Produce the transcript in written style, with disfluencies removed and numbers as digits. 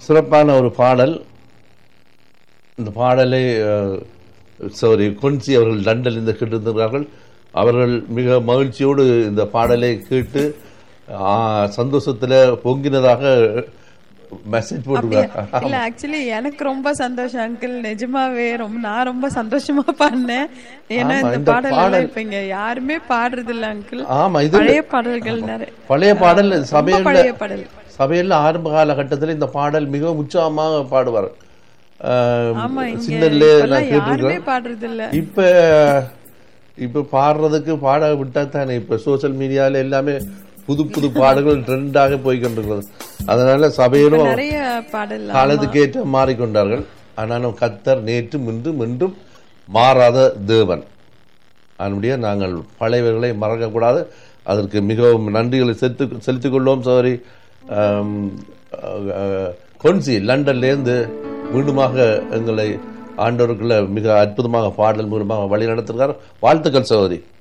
சிறப்பான ஒரு பாடல். இந்த பாடலை கொன்சி அவர்கள் லண்டனில் கேட்டிருந்தார்கள். அவர்கள் மிக மகிழ்ச்சியோடு இந்த பாடலை கேட்டு சந்தோஷத்துல பொங்கினதாக மெசேஜ் போட்டுருக்காங்க. இல்ல ஆக்சுவலி எனக்கு ரொம்ப சந்தோஷம் அங்கிள், நிஜமாவே நான் ரொம்ப சந்தோஷமா பாடினேன். ஏன்னா இந்த பாடல் இப்ப இங்க யாருமே பாடுறது இல்ல அங்கிள். ஆமா, இது பழைய பாடல்கள் பழைய பாடல் சபையில ஆரம்ப காலகட்டத்தில் இந்த பாடல் மிகவும் உற்சாகமாக பாடுவார். இப்ப பாடுறதுக்கு பாட விட்டா தானே. இப்ப சோசியல் மீடியால எல்லாமே புது புது பாடல்கள் ட்ரெண்டாக போய்கொண்டிருக்கிறது. அதனால சபையிலும் காலத்துக்கேற்ற மாறிக்கொண்டார்கள். ஆனாலும் கர்த்தர் நேற்று இன்றும் என்றும் மாறாத தேவன். அதனுடைய நாங்கள் பழையவர்களை மறக்கக்கூடாது. அதற்கு மிகவும் நன்றிகளை செலுத்திக் கொள்வோம். சோரி கொன்சி லண்டன்லேருந்து மீண்டுமாக எங்களை ஆண்டவருக்குள்ள மிக அற்புதமாக பாடல் மூலமாக வழி நடத்துகிறார். வாழ்த்துக்கள் சகோதரி.